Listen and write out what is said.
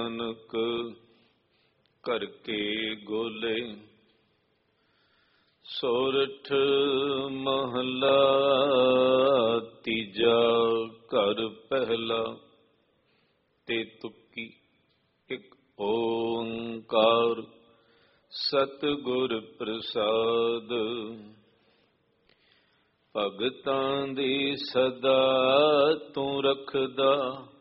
ਨਾਨਕ ਕਰ ਕੇ ਗੋਲੇ। ਸੋਰਠ ਮਹਲਾ ਤੀਜਾ ਘਰ ਪਹਿਲਾ। ਤੇ ਤੁਕੀ ਇੱਕ ਓੰਕਾਰ ਸਤਿਗੁਰ ਪ੍ਰਸਾਦ। ਭਗਤਾਂ ਦੀ ਸਦਾ ਤੂੰ ਰਖਦਾ,